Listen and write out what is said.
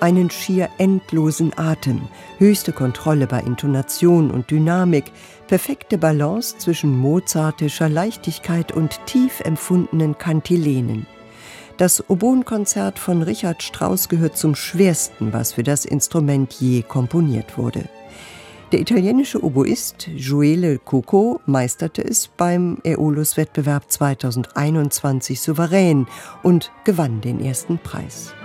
einen schier endlosen Atem, höchste Kontrolle bei Intonation und Dynamik, perfekte Balance zwischen mozartischer Leichtigkeit und tief empfundenen Kantilenen. Das Oboenkonzert von Richard Strauss gehört zum schwersten, was für das Instrument je komponiert wurde. Der italienische Oboist Gioele Coco meisterte es beim Aeolus-Wettbewerb 2021 souverän und gewann den ersten Preis.